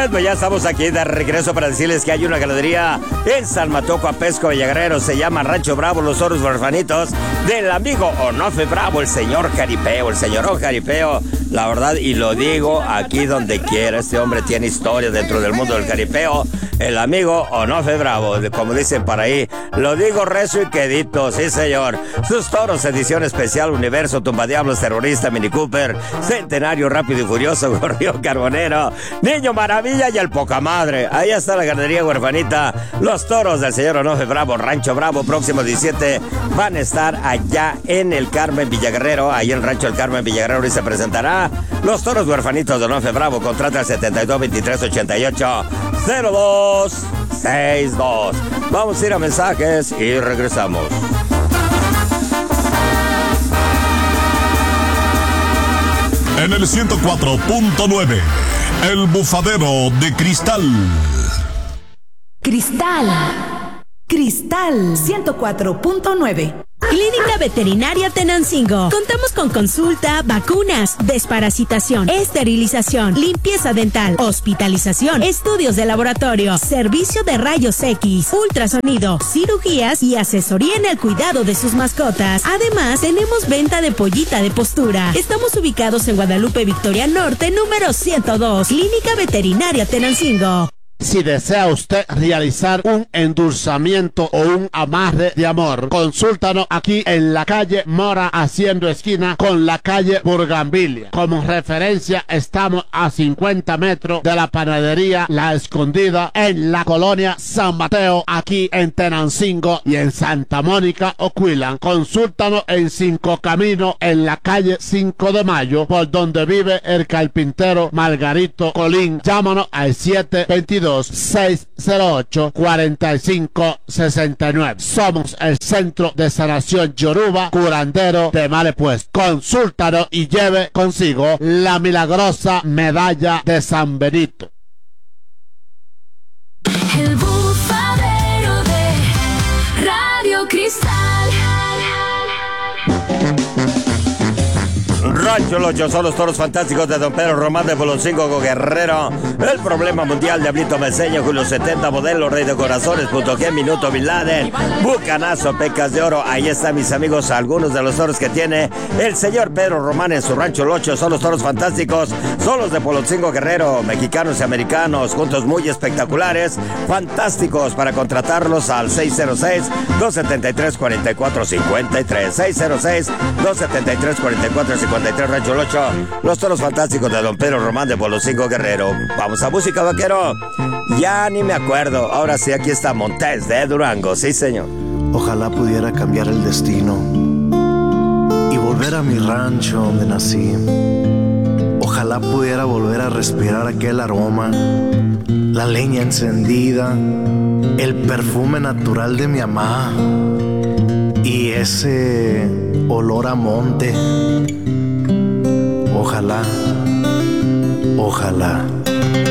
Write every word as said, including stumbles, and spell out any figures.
Bien, pues ya estamos aquí de regreso para decirles que hay una ganadería en San Matoco, Apesco, Villaguerrero. Se llama Rancho Bravo, los toros huerfanitos del amigo Onofe Bravo, el señor Jaripeo, el señor Jaripeo. La verdad, y lo digo aquí donde quiera, este hombre tiene historia dentro del mundo del jaripeo. El amigo Onofe Bravo, como dicen por ahí, lo digo recio y quedito, sí señor. Sus toros, edición especial, Universo, Tumbadiablos, Terrorista, Mini Cooper, Centenario, Rápido y Furioso, Gorrión Carbonero, Niño Maravilla y el Poca Madre. Ahí está la ganadería huerfanita. Los toros del señor Onofe Bravo, Rancho Bravo, próximo diecisiete, van a estar allá en el Carmen Villaguerrero, ahí en el Rancho del Carmen Villaguerrero, y se presentará los toros huerfanitos de Onofe Bravo. Contrata al setenta y dos, veintitrés, ochenta y ocho, cero dos sesenta y dos. Vamos a ir a mensajes y regresamos. En el ciento cuatro punto nueve, El Bufadero de Cristal. Cristal. Cristal ciento cuatro punto nueve. Clínica Veterinaria Tenancingo. Contamos con consulta, vacunas, desparasitación, esterilización, limpieza dental, hospitalización, estudios de laboratorio, servicio de rayos X, ultrasonido, cirugías y asesoría en el cuidado de sus mascotas. Además, tenemos venta de pollita de postura. Estamos ubicados en Guadalupe Victoria Norte, número ciento dos. Clínica Veterinaria Tenancingo. Si desea usted realizar un endulzamiento o un amarre de amor, consúltanos aquí en la calle Mora, haciendo esquina con la calle Burgambilia. Como referencia, estamos a cincuenta metros de la panadería La Escondida en la colonia San Mateo, aquí en Tenancingo, y en Santa Mónica, Oquillan. Consúltanos en Cinco Caminos, en la calle cinco de mayo, por donde vive el carpintero Margarito Colín. Llámanos al siete veintidós, seis cero ocho, cuarenta y cinco sesenta y nueve. Somos el Centro de Sanación Yoruba, curandero de Malepuesto. Consúltanos y lleve consigo la milagrosa medalla de San Benito. El Bufadero de Radio Cristal. Rancho Locho son los toros fantásticos de Don Pedro Román de Poloncingo Guerrero. El problema mundial de Ablito Meseño, Julio setenta, Modelo, Rey de Corazones, Punto G, Minuto, Bin Laden, Bucanazo, Pecas de Oro. Ahí están, mis amigos, algunos de los toros que tiene el señor Pedro Román en su Rancho Locho. Son los toros fantásticos, son los de Poloncingo Guerrero, mexicanos y americanos, juntos muy espectaculares, fantásticos. Para contratarlos al seis cero seis, dos siete tres, cuatro cuatro cinco tres, seis cero seis, dos siete tres, cuatro cuatro cinco tres. Rancho Locho, los toros fantásticos de Don Pedro Román de Poloncingo Guerrero. Vamos a música, vaquero. Ya ni me acuerdo. Ahora sí, aquí está Montés de Durango. Sí, señor. Ojalá pudiera cambiar el destino y volver a mi rancho donde nací. Ojalá pudiera volver a respirar aquel aroma, la leña encendida, el perfume natural de mi mamá y ese olor a monte. Ojalá, ojalá.